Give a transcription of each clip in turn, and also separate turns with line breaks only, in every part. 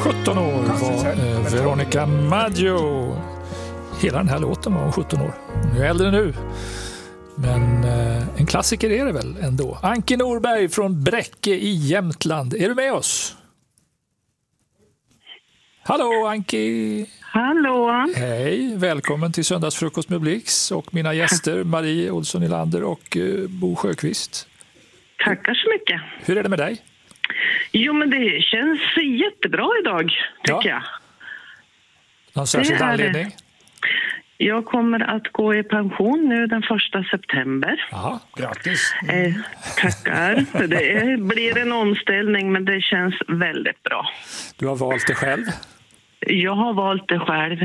17 år var Veronica Maggio. Hela den här låten var hon 17 år. Hon är äldre nu. Men en klassiker är det väl ändå. Anki Norberg från Bräcke i Jämtland. Är du med oss? Hallå Anki!
Hallå!
Hej, välkommen till Söndagsfrukost med Blix och mina gäster Marie Olsson Nylander och Bo Sjöqvist.
Tackar så mycket.
Hur är det med dig?
Jo, men det känns jättebra idag, tycker jag.
Någon särskild anledning?
Jag kommer att gå i pension nu den 1 september.
Ja, grattis.
Tackar. Det blir en omställning, men det känns väldigt bra.
Du har valt det själv?
Jag har valt det själv.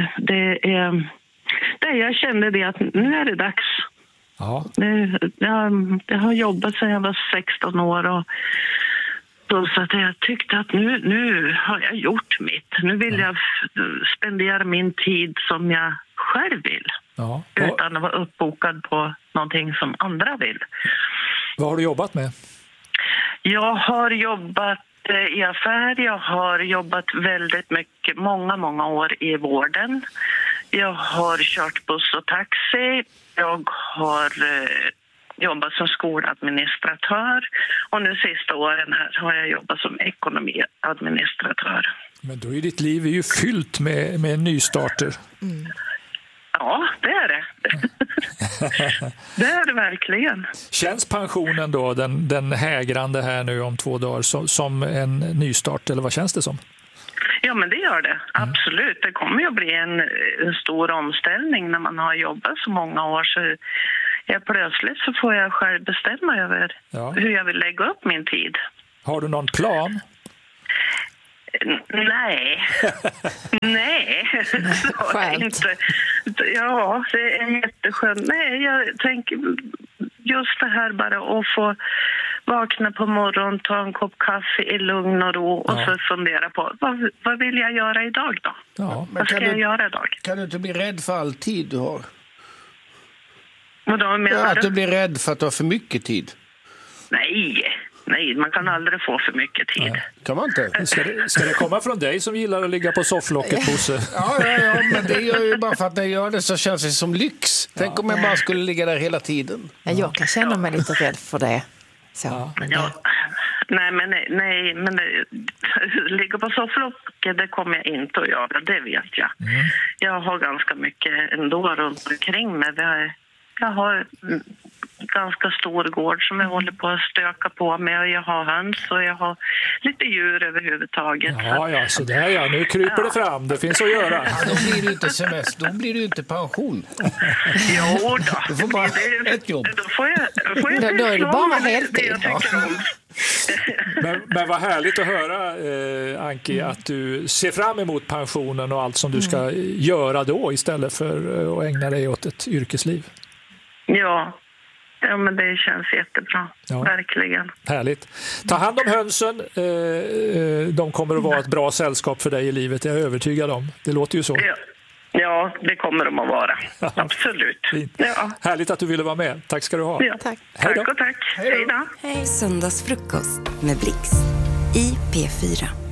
Jag kände det att nu är det dags.
Ja.
Jag har jobbat sedan jag var 16 år och så att jag tyckte att nu har jag gjort mitt. Nu vill jag spendera min tid som jag själv vill.
Ja.
Utan att vara uppbokad på någonting som andra vill.
Vad har du jobbat med?
Jag har jobbat i affär. Jag har jobbat väldigt mycket, många år i vården. Jag har kört buss och taxi. Jag har jobbat som skoladministratör. Och nu sista åren här har jag jobbat som ekonomiadministratör.
Men då är ditt liv ju fyllt med nystarter.
Mm. Ja, det är det. Det är det verkligen.
Känns pensionen då, den hägrande här nu om 2 dagar, som en nystart, eller vad känns det som?
Ja, men det gör det. Absolut. Det kommer ju att bli en stor omställning när man har jobbat så många år. Så plötsligt så får jag själv bestämma över hur jag vill lägga upp min tid. Har
du någon plan?
Nej. Nej. Inte. Ja, det är jätteskönt. Nej, jag tänker just det här bara att få vakna på morgonen, ta en kopp kaffe i lugn och ro och så fundera på vad vill jag göra idag då?
Ja,
vad ska jag göra idag?
Kan du inte bli rädd för all tid du har?
Vadå menar du?
Att du blir rädd för att du har för mycket tid.
Nej, man kan aldrig få för mycket tid.
Nej. Kan man inte?
Ska det komma från dig som gillar att ligga på sofflocket, Bosse?
Ja, men det gör ju bara för att jag gör det så känns det som lyx. Tänk om jag bara skulle ligga där hela tiden.
Ja, jag kan känna mig lite rädd för det. Så,
Nej, men ligga på sofflocket, det kommer jag inte att göra, det vet jag. Jag har ganska mycket ändå runt omkring mig. Jag har ganska stor gård som jag håller på att stöka på med, och jag har höns och jag har lite djur överhuvudtaget.
Så där nu kryper det fram, det finns att göra.
Ja, då blir det inte semester, då blir det inte pension.
Jo då.
Du får bara ett jobb.
Då får jag
då är det bara heltid.
Men vad härligt att höra, Anki, att du ser fram emot pensionen och allt som du ska göra då istället för att ägna dig åt ett yrkesliv.
Ja, men det känns jättebra. Verkligen.
Härligt. Ta hand om hönsen. De kommer att vara ett bra sällskap för dig i livet, jag är övertygad om. Det låter ju så.
Ja, det kommer de att vara. Absolut. Ja.
Härligt att du ville vara med. Tack ska du ha.
Ja. Tack och tack. Hej då.
Söndagsfrukost med Blix i P4.